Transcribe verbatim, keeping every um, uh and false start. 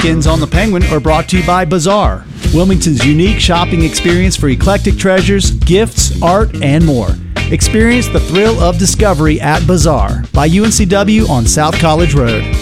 Weekends on the Penguin are brought to you by Bazaar, Wilmington's unique shopping experience for eclectic treasures, gifts, art, and more. Experience the thrill of discovery at Bazaar by U N C W on South College Road.